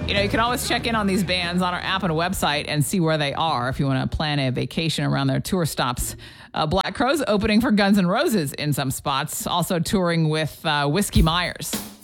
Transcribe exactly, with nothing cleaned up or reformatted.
You know, you can always check in on these bands on our app and website and see where they are if you want to plan a vacation around their tour stops. Uh, Black Crowes opening for Guns N' Roses in some spots, also touring with uh, Whiskey Myers.